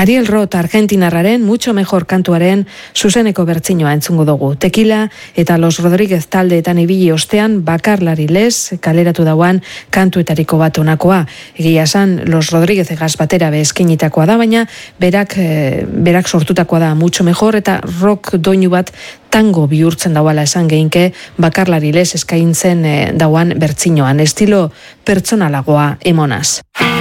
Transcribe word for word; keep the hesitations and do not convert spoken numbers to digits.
Ariel Roth argentinarraren Mucho Mejor kantuaren zuzeneko bertsinoa entzungo dugu. Tequila eta Los Rodríguez taldeetan ibili ostean bakarlari lez kaleratu dauan kantuetariko bat honakoa. Egia esan Los Rodríguez egaz batera bezkinitakoa da, baina berak, e, berak sortutakoa da Mucho Mejor eta rock doinu bat tango bihurtzen dauala esan geinke bakarlari lez eskaintzen e, dauan bertsinoan. Estilo pertsonalagoa emonaz.